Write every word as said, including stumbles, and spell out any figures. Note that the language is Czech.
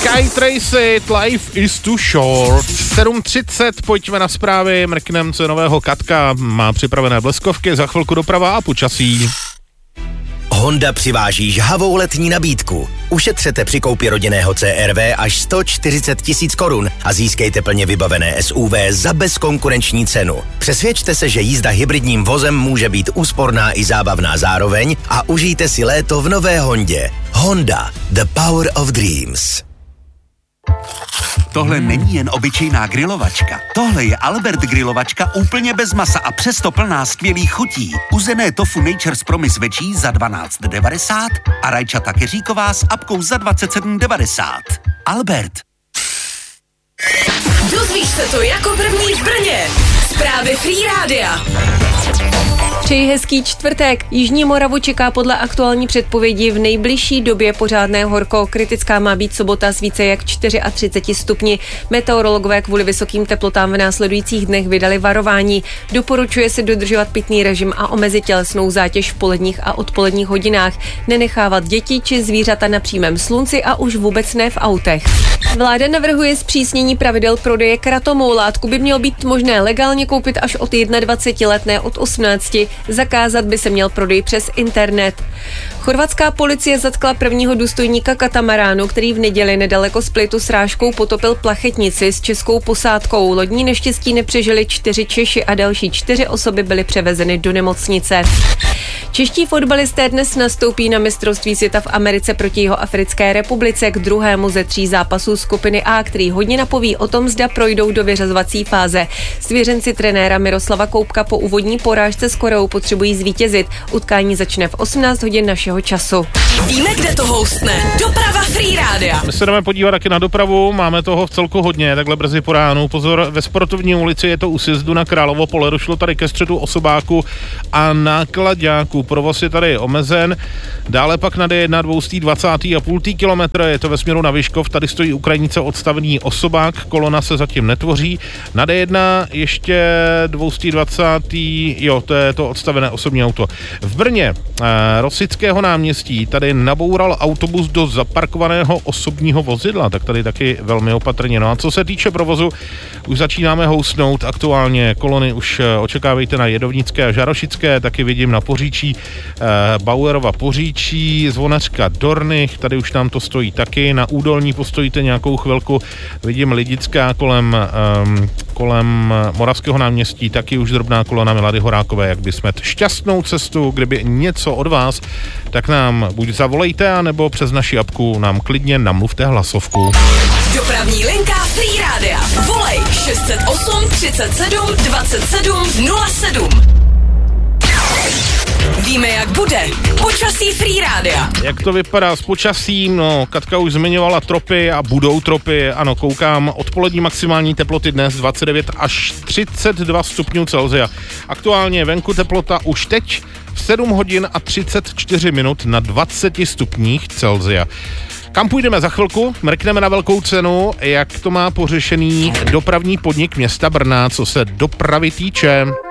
Skytraced, Life is too short. sedm třicet, pojďme na zprávy, mrknem co nového. Katka má připravené bleskovky, za chvilku doprava a počasí. Honda přiváží žhavou letní nabídku. Ušetřete při koupi rodinného C R V až sto čtyřicet tisíc korun a získejte plně vybavené S U V za bezkonkurenční cenu. Přesvědčte se, že jízda hybridním vozem může být úsporná i zábavná zároveň a užijte si léto v nové Hondě. Honda, the power of dreams. Tohle není jen obyčejná grilovačka. Tohle je Albert grilovačka úplně bez masa a přesto plná skvělých chutí. Uzené tofu Nature's Promise večí za dvanáct devadesát a rajčata keříková s apkou za dvacet sedm devadesát. Albert. Dozvíš se to jako první v Brně. Zprávy Free Rádia. Přeji hezký čtvrtek. Jižní Moravu čeká podle aktuální předpovědi v nejbližší době pořádné horko. Kritická má být sobota s více jak třiceti čtyřmi stupni. Meteorologové kvůli vysokým teplotám v následujících dnech vydali varování. Doporučuje se dodržovat pitný režim a omezit tělesnou zátěž v poledních a odpoledních hodinách. Nenechávat děti či zvířata na přímém slunci a už vůbec ne v autech. Vláda navrhuje zpřísnění pravidel prodeje kratomou. Látku by mělo být možné legálně koupit až od dvaceti jedna let, ne od osmnácti. Zakázat by se měl prodej přes internet. Chorvatská policie zatkla prvního důstojníka katamaránu, který v neděli nedaleko Splitu s rážkou potopil plachetnici s českou posádkou. Lodní neštěstí nepřežili čtyři Češi a další čtyři osoby byly převezeny do nemocnice. Čeští fotbalisté dnes nastoupí na mistrovství světa v Americe proti Jihoafrické republice k druhému ze tří zápasů skupiny A, který hodně napoví o tom, zda projdou do vyřazovací fáze. Svěřenci trenéra Miroslava Koubka po úvodní porážce s Koreou potřebují zvítězit. Utkání začne v osmnáct hodin našeho času. Víme, kde to houstne. Doprava Free Rádia. My se jdeme podívat taky na dopravu, máme toho v celku hodně, takhle brzy po ránu. Pozor, ve Sportovní ulici je to u sjezdu na Královo pole, došlo tady ke střetu osobáku a náklaďáků. Provoz je tady omezen, dále pak na D jedna dvě dvacet a půl kilometr, je to ve směru na Vyškov, tady stojí u krajnice odstavený osobák, kolona se zatím netvoří. Na D jedna ještě dvě dvacet, jo, to je to odstavené osobní auto. V Brně, eh, Rosického náměstí, tady naboural autobus do zaparkovaného osobního vozidla, tak tady taky velmi opatrně. No a co se týče provozu, už začínáme housnout, aktuálně kolony už očekávejte na Jedovnické a Žarošické, taky vidím na Poříčí, eh, Bauerova Poříčí, Zvonařka Dornych, tady už nám to stojí taky, na Údolní postojíte nějakou chvilku, vidím Lidická kolem, eh, kolem Moravského náměstí, taky už drobná kolona Milady Horákové, jak by smet šťastnou cestu, kdyby něco od vás, tak nám buď zavolejte, anebo přes naši apku nám klidně namluvte hlasovku. Dopravní linka Free Rádia. Volej šest set osm třicet sedm dvacet sedm nula sedm. Víme, jak bude. Počasí Free Rádia. Jak to vypadá s počasím? No, Katka už zmiňovala tropy a budou tropy. Ano, koukám, odpolední maximální teploty dnes dvacet devět až třicet dva stupňů Celsia. Aktuálně venku teplota už teď v sedm hodin a třicet čtyři minut na dvaceti stupních Celsia. Kam půjdeme za chvilku? Mrkneme na velkou cenu, jak to má pořešený dopravní podnik města Brna, co se dopravy týče.